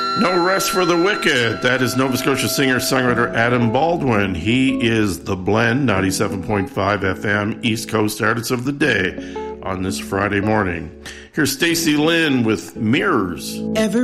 No Rest for the Wicked. That is Nova Scotia singer-songwriter Adam Baldwin. He is The Blend, 97.5 FM, East Coast Artist of the Day on this Friday morning. Here's Stacey Lynn with Mirrors.